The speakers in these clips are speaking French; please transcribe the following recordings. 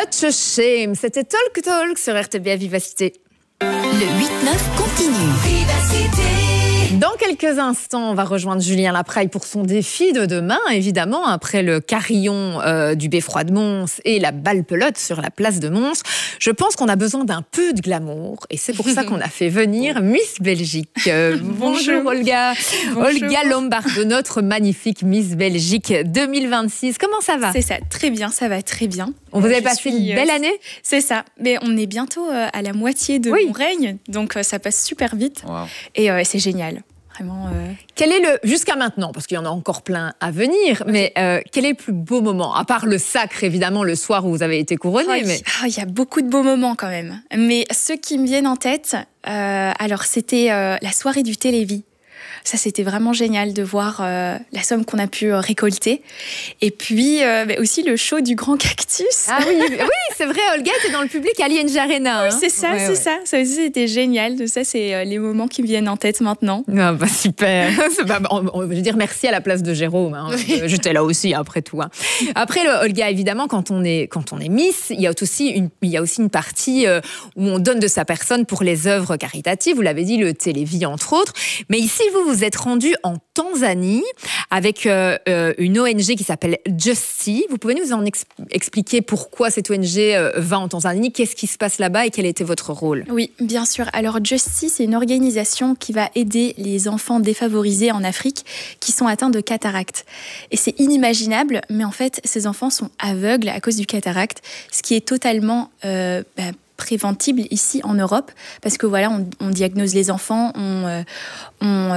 Such a shame. C'était Talk Talk sur RTBF Vivacité. Le 8-9 continue. Vivacité. Dans quelques instants, on va rejoindre Julien Lapraille pour son défi de demain, évidemment, après le carillon du Beffroi de Mons et la balle pelote sur la place de Mons. Je pense qu'on a besoin d'un peu de glamour et c'est pour ça qu'on a fait venir Miss Belgique. Bonjour Olga. Bonjour. Olga Lombardo, notre magnifique Miss Belgique 2026. Comment ça va? C'est ça, très bien, ça va très bien. Vous avez passé une belle année? C'est ça, mais on est bientôt à la moitié de mon règne, donc ça passe super vite. Wow. Et c'est génial. Vraiment, Quel est le, jusqu'à maintenant, parce qu'il y en a encore plein à venir, mais quel est le plus beau moment? À part le sacre, évidemment, le soir où vous avez été couronnée. Il y a beaucoup de beaux moments quand même. Mais ceux qui me viennent en tête, alors c'était la soirée du Télévis. Ça, c'était vraiment génial de voir la somme qu'on a pu récolter. Et puis, aussi le show du Grand Cactus. Ah oui, oui, c'est vrai, Olga était dans le public à l'ING Arena. Oui, c'est ça, c'est ça. Ça aussi, c'était génial. Ça, c'est les moments qui me viennent en tête maintenant. Ah bah super. On veut dire merci à la place de Jérôme. Hein. J'étais là aussi, après tout. Hein. Après, Olga, évidemment, quand on est Miss, il y a aussi une partie où on donne de sa personne pour les œuvres caritatives. Vous l'avez dit, le Télévis, entre autres. Mais ici, vous êtes rendu en Tanzanie avec une ONG qui s'appelle Justy. Vous pouvez nous en expliquer pourquoi cette ONG va en Tanzanie? Qu'est-ce qui se passe là-bas et quel était votre rôle? Oui, bien sûr. Alors Justy, c'est une organisation qui va aider les enfants défavorisés en Afrique qui sont atteints de cataracte. Et c'est inimaginable, mais en fait, ces enfants sont aveugles à cause du cataracte, ce qui est totalement préventible ici en Europe, parce que voilà, on diagnose les enfants, on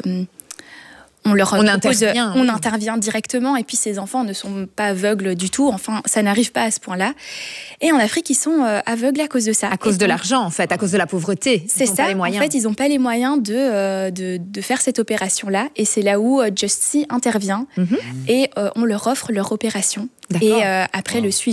intervient directement, et puis ces enfants ne sont pas aveugles du tout. Enfin, ça n'arrive pas à ce point-là. Et en Afrique, ils sont aveugles à cause de ça. À cause de l'argent, en fait, à cause de la pauvreté. C'est ça. En fait, ils n'ont pas les moyens de faire cette opération-là. Et c'est là où Justy intervient et on leur offre leur opération. Et après le suivi.